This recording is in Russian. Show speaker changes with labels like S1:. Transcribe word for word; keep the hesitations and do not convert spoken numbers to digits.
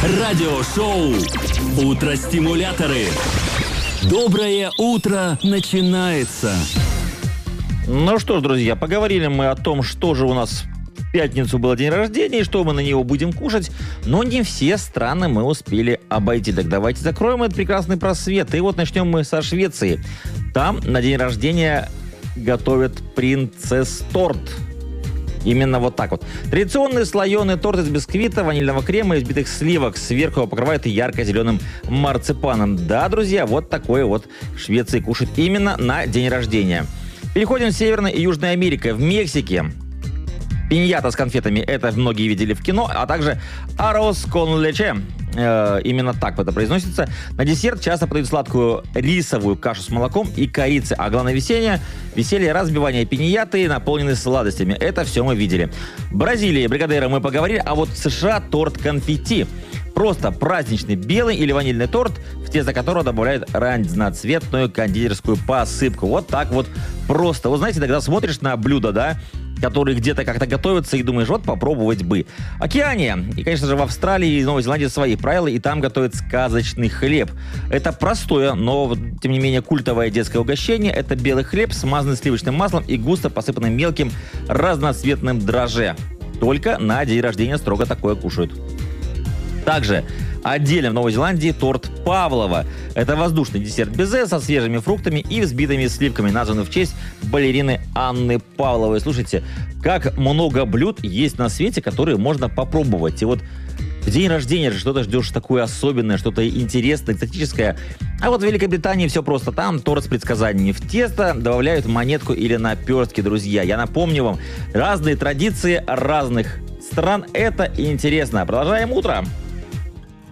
S1: Радиошоу «Утро-стимуляторы». Доброе утро начинается.
S2: Ну что ж, друзья, поговорили мы о том, что же у нас в пятницу был день рождения, и что мы на него будем кушать, но не все страны мы успели обойти. Так давайте закроем этот прекрасный просвет. И вот начнем мы со Швеции. Там на день рождения готовят принцесс-торт. Именно вот так вот. Традиционный слоеный торт из бисквита, ванильного крема и взбитых сливок. Сверху его покрывают ярко-зеленым марципаном. Да, друзья, вот такое вот в Швеции кушают именно на день рождения. Переходим в Северной и Южной Америку. В Мексике пиньята с конфетами, это многие видели в кино, а также арос кон лече. Э, именно так это произносится. На десерт часто подают сладкую рисовую кашу с молоком и корицей. А главное веселье, веселье разбивания пиньяты, наполненные сладостями. Это все мы видели. В Бразилии, бригадейра, мы поговорили, а вот в США торт конфетти. Просто праздничный белый или ванильный торт, в тесто которого добавляют разноцветную кондитерскую посыпку. Вот так вот просто. Вы знаете, когда смотришь на блюдо, да, которые где-то как-то готовятся, и думаешь, вот попробовать бы. Океания. И, конечно же, в Австралии и Новой Зеландии свои правила, и там готовят сказочный хлеб. Это простое, но, тем не менее, культовое детское угощение. Это белый хлеб, смазанный сливочным маслом и густо посыпанный мелким разноцветным дрожжем. Только на день рождения строго такое кушают. Также отдельно в Новой Зеландии торт Павлова. Это воздушный десерт безе со свежими фруктами и взбитыми сливками, названный в честь балерины Анны Павловой. Слушайте, как много блюд есть на свете, которые можно попробовать. И вот в день рождения же что-то ждешь такое особенное, что-то интересное, экзотическое. А вот в Великобритании все просто. Там торт с предсказаниями. В тесто добавляют монетку или наперстки, друзья. Я напомню вам, разные традиции разных стран. Это интересно. Продолжаем утро.